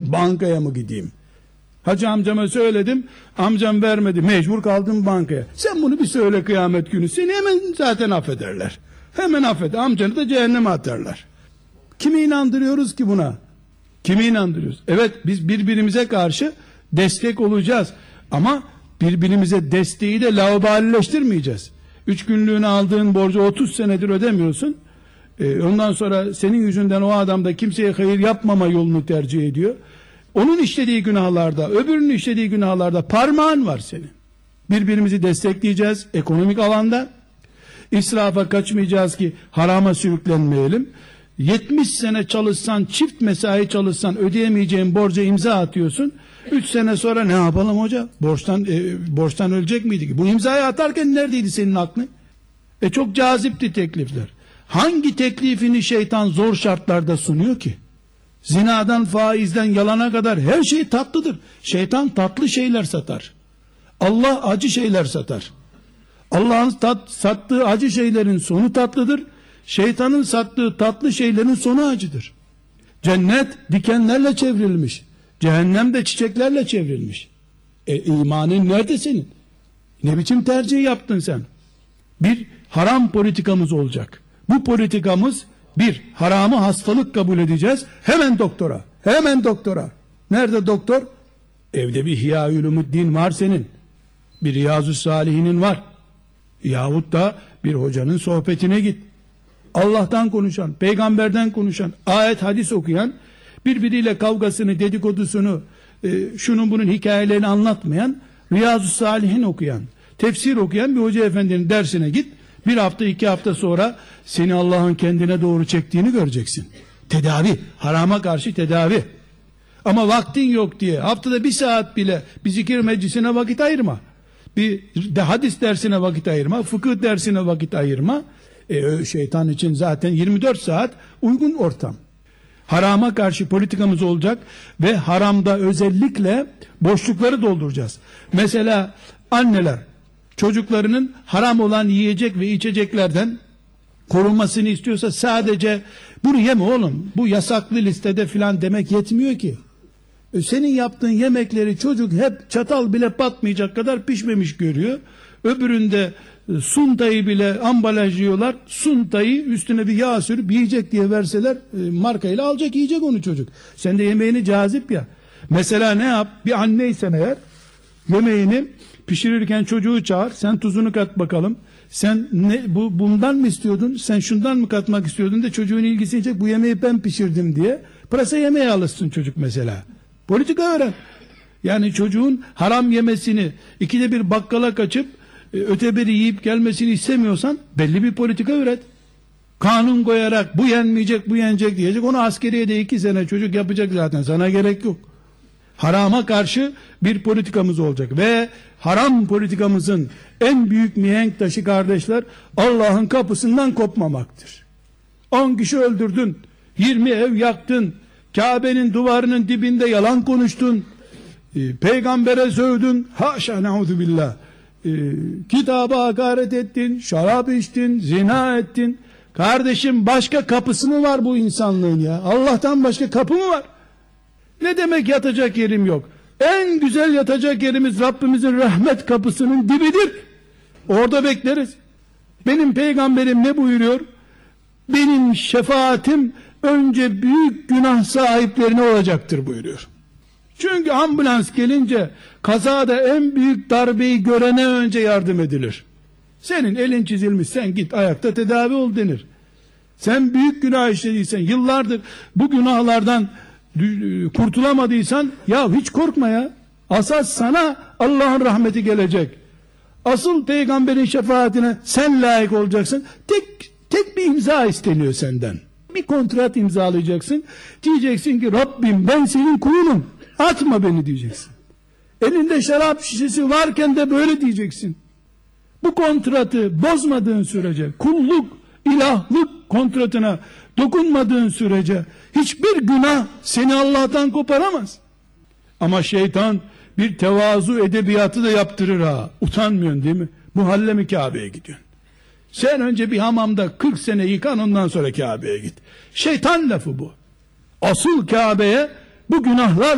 Bankaya mı gideyim? Hacı amcama söyledim, amcam vermedi, mecbur kaldım bankaya. Sen bunu bir söyle kıyamet günü, seni hemen zaten affederler. Hemen affeder, amcanı da cehenneme atarlar. Kimi inandırıyoruz ki buna? Kimi inandırıyoruz? Evet, biz birbirimize karşı destek olacağız. Ama birbirimize desteği de laubalileştirmeyeceğiz. 3 günlüğüne aldığın borcu 30 senedir ödemiyorsun. Ondan sonra senin yüzünden o adam da kimseye hayır yapmama yolunu tercih ediyor. Onun işlediği günahlarda, öbürünün işlediği günahlarda parmağın var senin. Birbirimizi destekleyeceğiz ekonomik alanda. İsrafa kaçmayacağız ki harama sürüklenmeyelim. 70 sene çalışsan, çift mesai çalışsan ödeyemeyeceğin borca imza atıyorsun. 3 sene sonra ne yapalım hoca? Borçtan ölecek miydik? Bu imzayı atarken neredeydi senin aklın? Çok cazipti teklifler. Hangi teklifini şeytan zor şartlarda sunuyor ki? Zinadan, faizden, yalana kadar her şey tatlıdır. Şeytan tatlı şeyler satar. Allah acı şeyler satar. Allah'ın sattığı acı şeylerin sonu tatlıdır. Şeytanın sattığı tatlı şeylerin sonu acıdır. Cennet dikenlerle çevrilmiş. Cehennem de çiçeklerle çevrilmiş. İmanın nerede senin? Ne biçim tercih yaptın sen? Bir haram politikamız olacak. Bu politikamız bir, haramı hastalık kabul edeceğiz. Hemen doktora. Hemen doktora. Nerede doktor? Evde bir Ihya-ül-Umuddin var senin. Bir Riyazu Salihinin var. Yahut da bir hocanın sohbetine git. Allah'tan konuşan, peygamberden konuşan, ayet hadis okuyan, birbiriyle kavgasını, dedikodusunu, şunun bunun hikayelerini anlatmayan, Riyazu Salihin okuyan, tefsir okuyan bir hoca efendinin dersine git. 1 hafta 2 hafta sonra seni Allah'ın kendine doğru çektiğini göreceksin. Tedavi, harama karşı tedavi. Ama vaktin yok diye haftada 1 saat bile bir zikir meclisine vakit ayırma. Bir hadis dersine vakit ayırma, fıkıh dersine vakit ayırma. Şeytan için zaten 24 saat uygun ortam. Harama karşı politikamız olacak ve haramda özellikle boşlukları dolduracağız. Mesela anneler çocuklarının haram olan yiyecek ve içeceklerden korunmasını istiyorsa sadece bunu yeme oğlum, bu yasaklı listede filan demek yetmiyor ki. Senin yaptığın yemekleri çocuk hep çatal bile batmayacak kadar pişmemiş görüyor. Öbüründe suntayı bile ambalajlıyorlar. Suntayı üstüne bir yağ sürüp yiyecek diye verseler markayla alacak, yiyecek onu çocuk. Sen de yemeğini cazip ya. Mesela ne yap? Bir anneysen eğer yemeğini pişirirken çocuğu çağır. Sen tuzunu kat bakalım. Sen bundan mı istiyordun? Sen şundan mı katmak istiyordun da çocuğun ilgisini çek. Bu yemeği ben pişirdim diye. Pırasa yemeğe alışsın çocuk mesela. Politika öğren. Yani çocuğun haram yemesini, 2'de 1 bakkala kaçıp öteberi yiyip gelmesini istemiyorsan belli bir politika üret. Kanun koyarak bu yenmeyecek, bu yenecek diyecek. Onu askeriyede 2 sene çocuk yapacak zaten. Sana gerek yok. Harama karşı bir politikamız olacak ve haram politikamızın en büyük mihenk taşı kardeşler Allah'ın kapısından kopmamaktır. 10 kişi öldürdün, 20 ev yaktın, Kabe'nin duvarının dibinde yalan konuştun, peygambere sövdün, haşa ne'udzubillah, kitaba hakaret ettin, şarap içtin, zina ettin. Kardeşim başka kapısı mı var bu insanlığın ya? Allah'tan başka kapı mı var? Ne demek yatacak yerim yok? En güzel yatacak yerimiz Rabbimizin rahmet kapısının dibidir. Orada bekleriz. Benim peygamberim ne buyuruyor? Benim şefaatim önce büyük günah sahiplerine olacaktır buyuruyor. Çünkü ambulans gelince kazada en büyük darbeyi görene önce yardım edilir. Senin elin çizilmiş, sen git ayakta tedavi ol denir. Sen büyük günah işlediysen, yıllardır bu günahlardan kurtulamadıysan, ya hiç korkma ya. Asas sana Allah'ın rahmeti gelecek. Asıl peygamberin şefaatine sen layık olacaksın. Tek bir imza isteniyor senden. Bir kontrat imzalayacaksın. Diyeceksin ki Rabbim ben senin kulunum. Atma beni diyeceksin. Elinde şarap şişesi varken de böyle diyeceksin. Bu kontratı bozmadığın sürece, kulluk, ilahlık kontratına dokunmadığın sürece hiçbir günah seni Allah'tan koparamaz. Ama şeytan bir tevazu edebiyatı da yaptırır ha. Utanmıyorsun değil mi? Bu halle mi Kabe'ye gidiyorsun? Sen önce bir hamamda 40 sene yıkan, ondan sonra Kabe'ye git. Şeytan lafı bu. Asıl Kabe'ye bu günahlar